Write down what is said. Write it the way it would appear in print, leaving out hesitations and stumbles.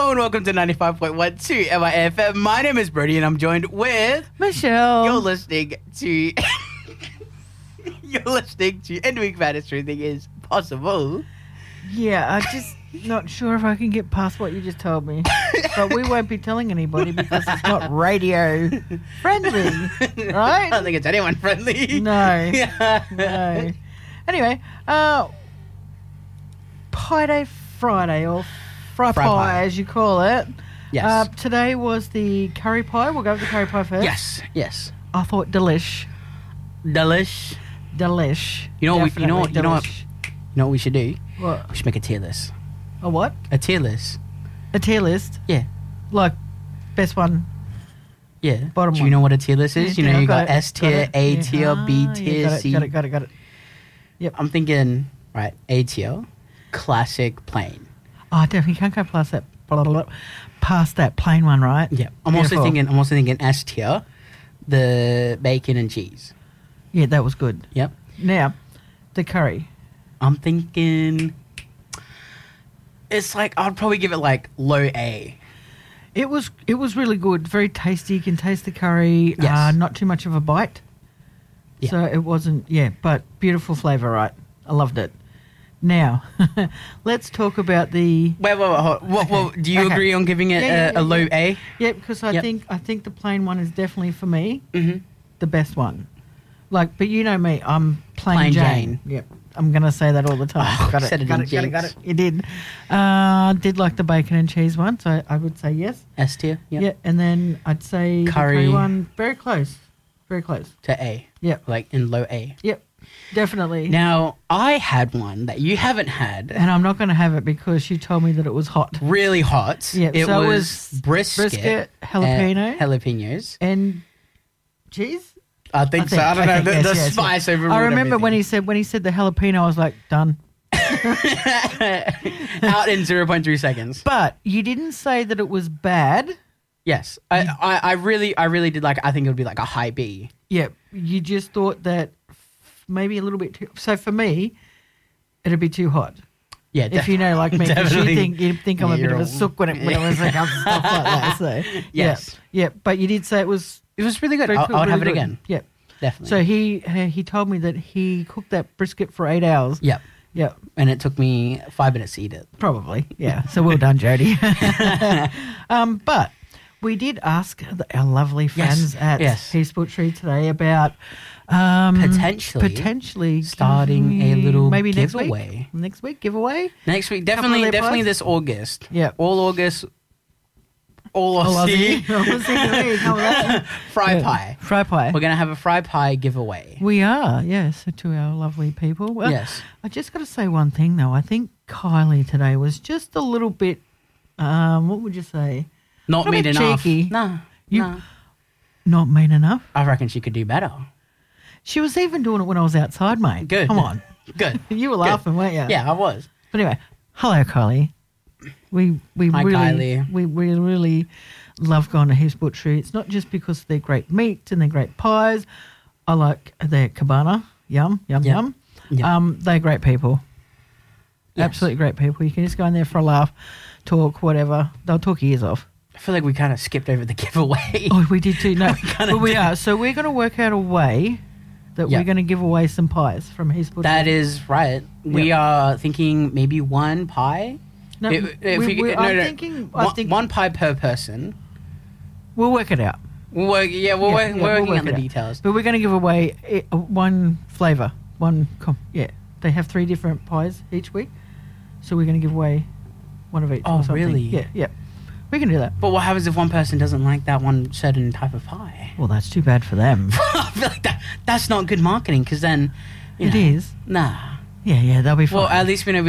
Hello and welcome to 95.12 MIFM. My name is Brody and I'm joined with Michelle. You're listening to Endweek Madness. Everything is possible. Yeah, I'm just not sure if I can get past what you just told me. But we won't be telling anybody because it's not radio friendly, right? I don't think it's anyone friendly. No. No. Anyway, Pie Day Friday, or Fry Pie as you call it. Yes. Today was the curry pie. We'll go with the curry pie first. Yes. I thought delish. Delish. You know what we should do? What? We should make a tier list. A what? A tier list. A tier list? Yeah. Like, best one. Yeah. Bottom Do you one. know what a tier list is? Yeah, You know, you got got it, S tier, got it. A Yeah. tier, B tier, Yeah, C. got it. Yep. I'm thinking, right, A tier, classic plain. Oh, definitely can't go past that. Past that plain one, right? Yeah. I'm also Beautiful. thinking S tier, the bacon and cheese. Yeah, that was good. Yep. Now, the curry. I'm thinking it's like I'd probably give it like low A. It was really good. Very tasty. You can taste the curry. Yes. Not too much of a bite. Yeah. So it wasn't. Yeah, but beautiful flavour. Right. I loved it. Now, let's talk about the. Wait, hold on. What, do you Okay. agree on giving it a low A? Yeah, because I think the plain one is definitely for me Mm-hmm. the best one. Like, but you know me, I'm plain Plain Jane. Jane. Yep, I'm gonna say that all the time. Oh, got said it. it Got in it. Got it. jinx. You did. Did like the bacon and cheese one, so I would say yes. S tier. Yep. Yeah, and then I'd say the Curry. curry one. Very close. To A. Yep. Like in low A. Yep. Definitely. Now I had one that you haven't had. And I'm not going to have it because you told me that it was hot. Really hot. Yeah, It so it was was brisket, jalapenos. And cheese. I think so. I don't know. The spice over. I remember when he said the jalapeno, I was like, done. out in 0.3 seconds. But you didn't say that it was bad. Yes, I really did like. I think it would be like a high B. Yeah, you just thought that maybe a little bit too. So for me, it'd be too hot. Yeah, If you know, like me, because definitely. you think I'm a bit of a sook when it was like stuff like that. So Yes. yeah. But you did say it was. It was really good. very I cool, would have really it good. again. Yeah. Definitely. So he told me that he cooked that brisket for 8 hours. Yep. Yeah, And it took me 5 minutes to eat it. probably. Yeah. So well done, Jody. But we did ask our lovely friends at Heath Butchery today about potentially starting a giving- little maybe giveaway. Next week giveaway. Next week, Couple of their definitely pies? this August. Yeah. All August. All Aussie. Fry pie. Fry pie. We're going to have a fry pie giveaway. We are, yes, to our lovely people. Well, Yes. I just got to say one thing, though. I think Kylie today was just a little bit, what would you say? Not A mean bit enough. cheeky. No. You- No. Not mean enough. I reckon she could do better. She was even doing it when I was outside, mate. Good. Come on. Good. You were laughing, weren't you? Yeah, I was. But anyway, hello, Kylie. We Hi, really, Kylie. We really love going to Heath Butchery. It's not just because they're great meat and they're great pies. I like their cabana. Yum. Yep. They're great people. Yes. Absolutely great people. You can just go in there for a laugh, talk, whatever. They'll talk your ears off. I feel like we kind of skipped over the giveaway. Oh, we did too. No, kinda but we did. are. So we're going to work out a way that Yep. we're going to give away some pies from Heath Butchery. That is right. We are thinking maybe one pie. No, I'm thinking. One pie per person. We'll work it out. We're working we'll on work the it out. details. But we're going to give away one flavour. They have 3 different pies each week. So we're going to give away one of each. Oh, or something. really? Yeah. We can do that. But what happens if one person doesn't like that one certain type of pie? Well, that's too bad for them. I feel like that's not good marketing because then... It is. Nah. Yeah, they'll be fine. Well, at least we know